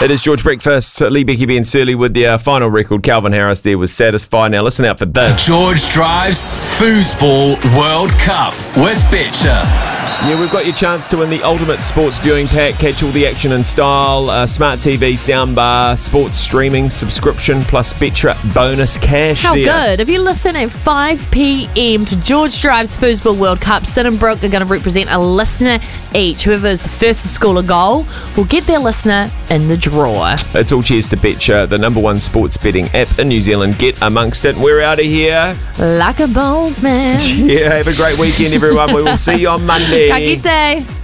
It is George Breakfast, Lee, Becky, Ben Surly with their final record. Calvin Harris there was Satisfied. Now listen out for this. George Drives Foosball World Cup with Betcha. Yeah, we've got your chance to win the ultimate sports viewing pack. Catch all the action in style, smart TV, soundbar, sports streaming subscription, plus Betcha bonus cash. How there. good. If you listen at 5 p.m. to George Drives Foosball World Cup, Sid and Brooke are going to represent a listener each. Whoever is the first to score a goal will get their listener in the draw. It's all cheers to Betcha, the #1 sports betting app in New Zealand. Get amongst it. We're out of here. Like a bold man. Yeah, have a great weekend, everyone. We will see you on Monday. Ka kite.